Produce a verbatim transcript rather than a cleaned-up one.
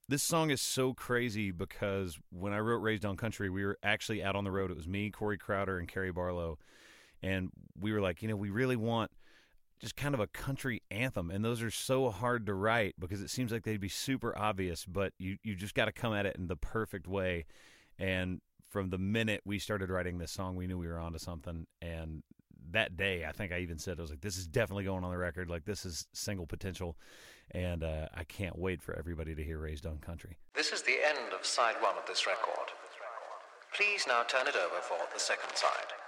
This song is so crazy because when I wrote Raised on Country, we were actually out on the road. It was me, Corey Crowder, and Carrie Barlow. And we were like, you know, we really want just kind of a country anthem. And those are so hard to write because it seems like they'd be super obvious, but you, you just got to come at it in the perfect way. And from the minute we started writing this song, we knew we were onto something. And that day, I think I even said, I was like, this is definitely going on the record. Like, this is single potential. And uh, I can't wait for everybody to hear Raised on Country. This is the end of side one of this record. Please now turn it over for the second side.